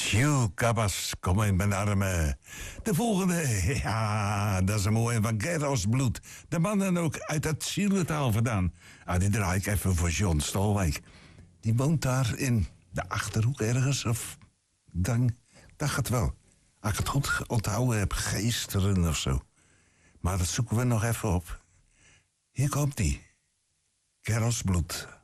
Jules Cabas, kom in mijn armen. De volgende, ja, dat is een mooie van Gerosbloed. De man dan ook uit het Zielentaal vandaan. Die draai ik even voor John Stolwijk. Die woont daar in de Achterhoek ergens, of dan dacht het wel. Als ik het goed onthouden heb, Geesteren of zo. Maar dat zoeken we nog even op. Hier komt die. Gerosbloed.